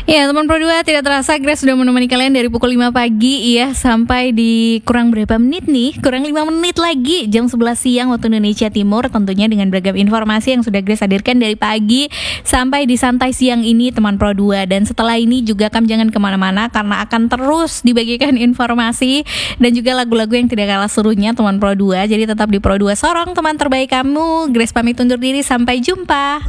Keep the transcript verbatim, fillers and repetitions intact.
Ya teman Pro dua, tidak terasa Grace sudah menemani kalian dari pukul lima pagi ya sampai di kurang berapa menit nih? Kurang lima menit lagi jam sebelas siang waktu Indonesia Timur, tentunya dengan beragam informasi yang sudah Grace hadirkan dari pagi sampai di santai siang ini teman Pro dua. Dan setelah ini juga kamu jangan kemana-mana karena akan terus dibagikan informasi dan juga lagu-lagu yang tidak kalah serunya teman Pro dua. Jadi tetap di Pro dua, sorong teman terbaik kamu. Grace pamit undur diri, sampai jumpa.